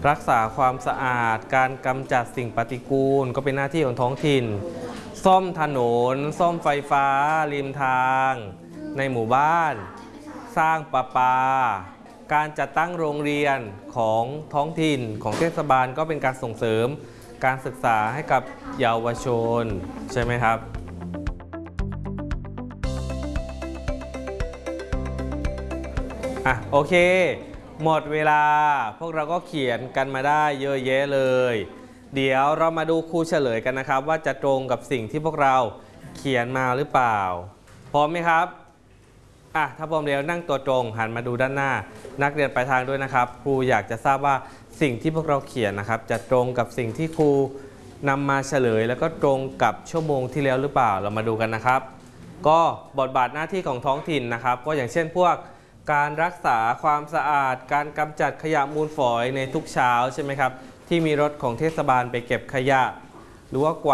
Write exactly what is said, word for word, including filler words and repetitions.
รักษาความสะอาดการกำจัดสิ่งปฏิกูลก็เป็นหน้าที่ของท้องถิ่นซ่อมถนนซ่อมไฟฟ้าริมทางในหมู่บ้านสร้างประปาการจัดตั้งโรงเรียนของท้องถิ่นของเทศบาลก็เป็นการส่งเสริมการศึกษาให้กับเยาวชนใช่ไหมครับอ่ะโอเคหมดเวลาพวกเราก็เขียนกันมาได้เยอะแยะเลยเดี๋ยวเรามาดูครูเฉลยกันนะครับว่าจะตรงกับสิ่งที่พวกเราเขียนมาหรือเปล่าพร้อมไหมครับอ่ะถ้าพร้อมแล้วนั่งตัวตรงหันมาดูด้านหน้านักเรียนปลายทางด้วยนะครับครูอยากจะทราบว่าสิ่งที่พวกเราเขียนนะครับจะตรงกับสิ่งที่ครูนำมาเฉลยแล้วก็ตรงกับชั่วโมงที่แล้วหรือเปล่าเรามาดูกันนะครับก็บทบาทหน้าที่ของท้องถิ่นนะครับก็อย่างเช่นพวกการรักษาความสะอาดการกำจัดขยะมูลฝอยในทุกเช้าใช่ไหมครับที่มีรถของเทศบาลไปเก็บขยะหรือว่ากวาด